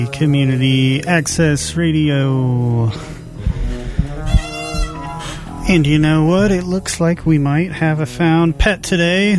Community Access Radio. And you know what? It looks like we might have a found pet today.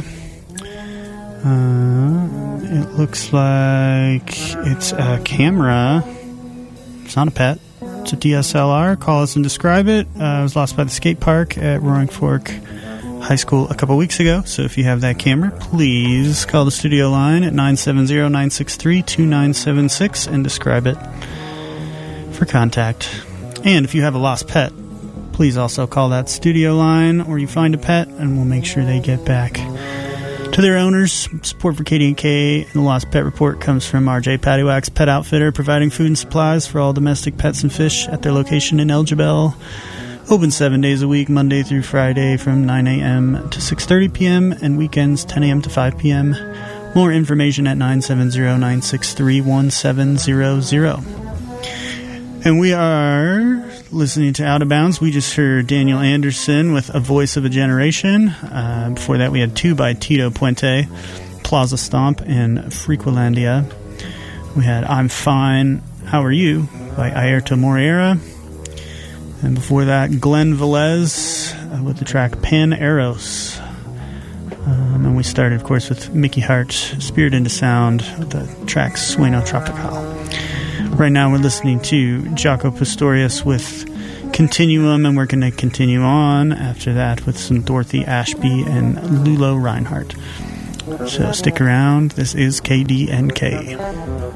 It looks like it's a camera. It's not a pet. It's a DSLR. Call us and describe it. It was lost by the skate park at Roaring Fork High School a couple weeks ago. So if you have that camera, please call the studio line at 970-963-2976 and describe it for contact. And if you have a lost pet, please also call that studio line, or you find a pet and we'll make sure they get back to their owners. Support for KDNK and the Lost Pet Report comes from RJ Paddywhack's Pet Outfitter, providing food and supplies for all domestic pets and fish at their location in El Jebel. Open 7 days a week, Monday through Friday from 9 a.m. to 6:30 p.m. and weekends 10 a.m. to 5 p.m. More information at 970-963-1700. And we are listening to Out of Bounds. We just heard Daniel Anderson with A Voice of a Generation. Before that, we had two by Tito Puente, Plaza Stomp, and Frequalandia. We had I'm Fine, How Are You by Ayrton Moreira. And before that, Glenn Velez with the track Pan Eros. And we started, of course, with Mickey Hart's Spirit into Sound with the track Sueno Tropical. Right now we're listening to Jaco Pastorius with Continuum, and we're going to continue on after that with some Dorothy Ashby and Lulo Reinhardt. So stick around. This is KDNK.